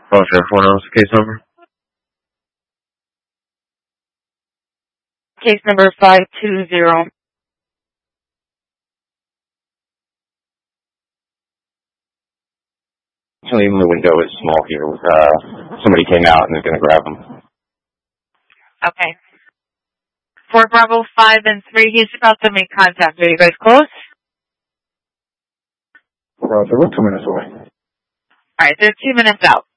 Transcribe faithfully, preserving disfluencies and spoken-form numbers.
Oh, sure. What else? Case number? Case number five two zero. So even the window is small here. Uh, somebody came out and is going to grab them. Okay. For Bravo five and three, he's about to make contact. Are you guys close? Roger, we're two minutes away. Alright, they're two minutes out.